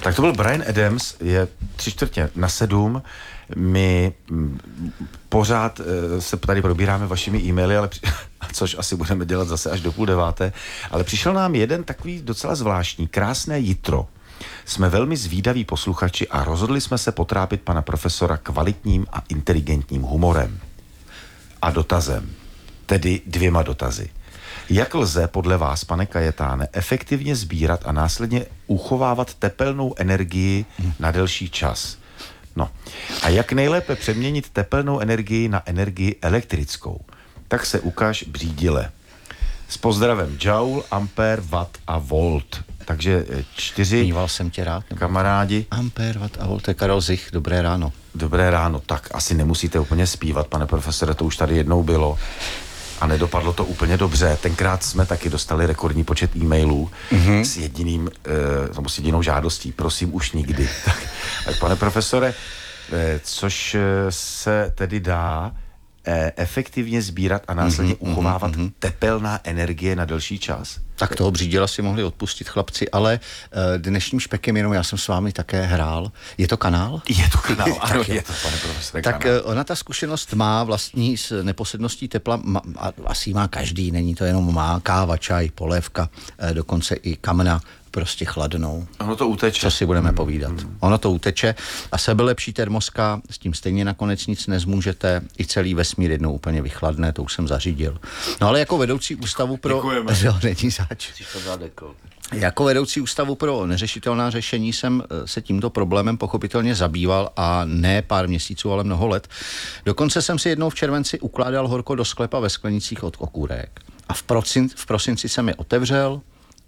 Tak to byl Bryan Adams, je 6:45. My pořád se tady probíráme vašimi e-maily, ale což asi budeme dělat zase až do 8:30, ale přišel nám jeden takový docela zvláštní, krásné jitro. Jsme velmi zvídaví posluchači a rozhodli jsme se potrápit pana profesora kvalitním a inteligentním humorem. A dotazem, tedy 2 dotazy. Jak lze podle vás, pane Kajetáne, efektivně sbírat a následně uchovávat tepelnou energii na delší čas? No. A jak nejlépe přeměnit tepelnou energii na energii elektrickou? Tak se ukáž břídile. S pozdravem Joule, ampere, watt a volt. Takže 4 Mýval jsem tě rád. kamarádi. Ampere, watt a volt, to je Karel Zich, dobré ráno. Dobré ráno, tak asi nemusíte úplně zpívat, pane profesore, to už tady jednou bylo. A nedopadlo to úplně dobře. Tenkrát jsme taky dostali rekordní počet e-mailů s jedinou žádostí. Prosím, už nikdy. Tak pane profesore, což se tedy dá efektivně sbírat a následně uchovávat tepelná energie na delší čas? Tak toho břídila si mohli odpustit chlapci, ale dnešním špekem jenom já jsem s vámi také hrál. Je to kanál? Je to kanál, ano, je to, pane profesore, tak kanál. Ona ta zkušenost má vlastní s neposedností tepla, asi má každý, není to jenom má káva, čaj, polévka, dokonce i kamna prostě chladnou. Ono to uteče. Co si budeme povídat. Ono to uteče a sebelepší termoska, s tím stejně nakonec nic nezmůžete, i celý vesmír jednou úplně vychladne, to už jsem zařídil. No ale jako vedoucí ústavu pro... Není zač. Jako vedoucí ústavu pro neřešitelná řešení jsem se tímto problémem pochopitelně zabýval a ne pár měsíců, ale mnoho let. Dokonce jsem si jednou v červenci ukládal horko do sklepa ve sklenicích od okůrek. A v prosinci jsem je otevřel.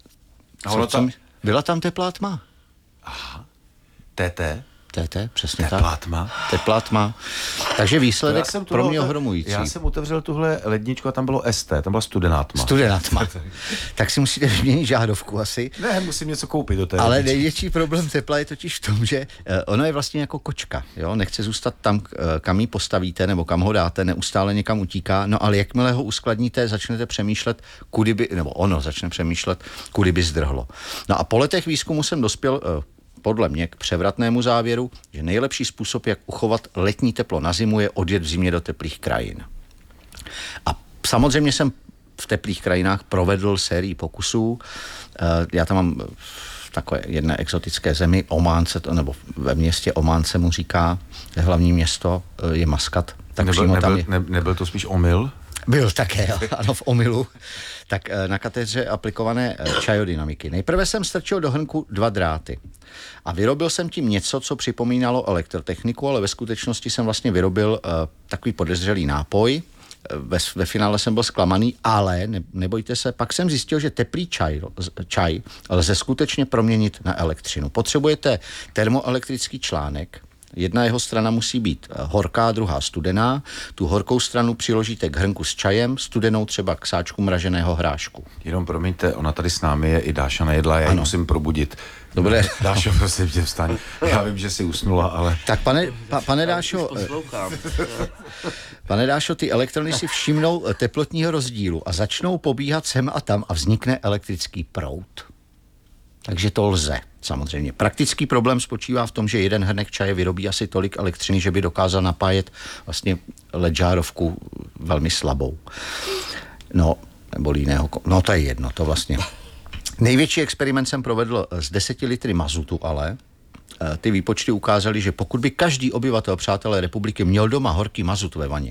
Byla tam teplá tma. Aha. TT, přesně teplá tak. tma. Teplá tma. Takže výsledek pro mě ohromující. Já jsem otevřel tuhle ledničku a tam bylo ST, tam byla studená tma. Studená tma. Tak si musíte vyměnit žádovku asi. Ne, musím něco koupit do té Ale ledničky. největší problém tepla je totiž v tom, že ono je vlastně jako kočka. Jo? Nechce zůstat tam, kam ji postavíte nebo kam ho dáte, neustále někam utíká. No ale jakmile ho uskladníte, začnete přemýšlet, ono začne přemýšlet, kudy by zdrhlo. No a po letech výzkumu jsem dospěl podle mě k převratnému závěru, že nejlepší způsob, jak uchovat letní teplo na zimu, je odjet v zimě do teplých krajin. A samozřejmě jsem v teplých krajinách provedl sérii pokusů. Já tam mám v takové jedné exotické zemi, Ománce, nebo ve městě Ománce mu říká, hlavní město je Maskat. Tak nebyl to spíš omyl? Byl také, ano, v omylu. Tak na katedře aplikované čajodynamiky. Nejprve jsem strčil do hrnku 2 dráty a vyrobil jsem tím něco, co připomínalo elektrotechniku, ale ve skutečnosti jsem vlastně vyrobil takový podezřelý nápoj. Ve finále jsem byl zklamaný, ale nebojte se, pak jsem zjistil, že teplý čaj lze skutečně proměnit na elektřinu. Potřebujete termoelektrický článek. Jedna jeho strana musí být horká, druhá studená. Tu horkou stranu přiložíte k hrnku s čajem, studenou třeba k sáčku mraženého hrášku. Jenom promiňte, ona tady s námi je i Dáša nejedla, já ji musím probudit. Dobré. Dášo, prosím tě, vstaň. Já vím, že jsi usnula, ale... Tak pane Dášo, pane Dášo, ty elektrony si všimnou teplotního rozdílu a začnou pobíhat sem a tam a vznikne elektrický proud. Takže to lze, samozřejmě. Praktický problém spočívá v tom, že jeden hrnek čaje vyrobí asi tolik elektřiny, že by dokázal napájet vlastně LED žárovku velmi slabou. No, nebo jiného, no to je jedno, to vlastně. Největší experiment jsem provedl z 10 litry mazutu, ale ty výpočty ukázaly, že pokud by každý obyvatel, přátelé republiky, měl doma horký mazut ve vaně,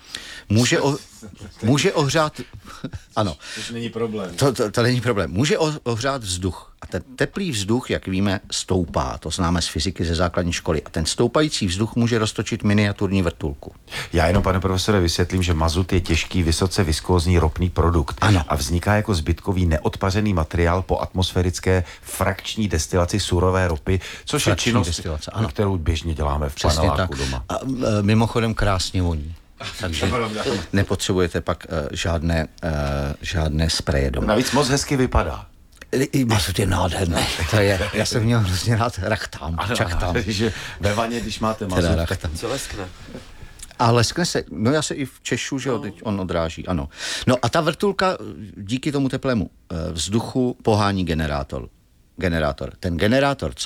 může ohřát... Ano. To není problém. To není problém. Může ohřát vzduch. A ten teplý vzduch, jak víme, stoupá. To známe z fyziky ze základní školy. A ten stoupající vzduch může roztočit miniaturní vrtulku. Já jenom, pane profesore, vysvětlím, že mazut je těžký, vysoce viskózní ropný produkt. Ano. A vzniká jako zbytkový neodpařený materiál po atmosférické frakční destilaci surové ropy, což je činnost, kterou běžně děláme v paneláku doma. A mimochodem krásně voní. Takže nepotřebujete pak žádné spreje doma. Navíc moc hezky vypadá. Mazut je nádherný. To je, já jsem měl hrozně rád rachtám, čachtám. Že ve vaně, když máte mazut, tak co leskne. A leskne se, no já se i v Češu, že teď on odráží, ano. No a ta vrtulka díky tomu teplému vzduchu pohání generátor. Ten generátor co?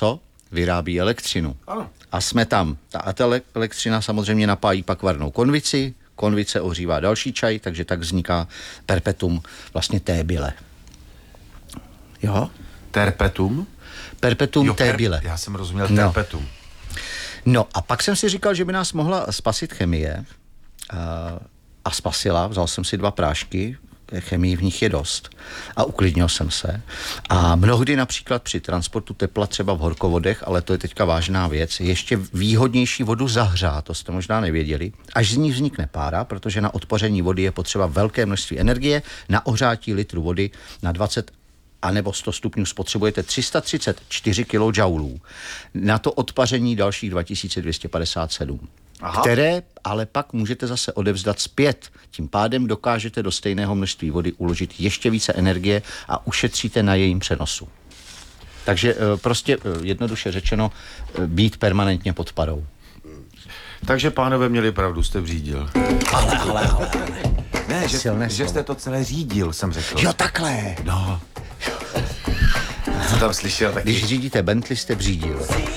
vyrábí elektřinu. Ano. A jsme tam. Ta elektřina samozřejmě napájí pak varnou konvici, konvice ohřívá další čaj, takže tak vzniká perpetuum vlastně té byle. Jo? Terpetum? Perpetuum té byle. Já jsem rozuměl terpetum. No a pak jsem si říkal, že by nás mohla spasit chemie a spasila. Vzal jsem si 2 prášky, chemii v nich je dost a uklidnil jsem se. A mnohdy například při transportu tepla třeba v horkovodech, ale to je teďka vážná věc, je ještě výhodnější vodu zahřát, to jste možná nevěděli, až z ní vznikne pára, protože na odpaření vody je potřeba velké množství energie, na ohřátí litru vody na 20 a nebo 100 stupňů spotřebujete 334 kJ. Na to odpaření dalších 2257. Aha. Které ale pak můžete zase odevzdat zpět. Tím pádem dokážete do stejného množství vody uložit ještě více energie a ušetříte na jejím přenosu. Takže prostě jednoduše řečeno být permanentně pod parou. Takže pánové měli pravdu, jste řídil. Ale. Ne, Silné že slovo. jste to celé řídil, jsem řekl. Jo, takhle. No. Co tam slyšel taky? Když řídíte Bentley, jste břídil.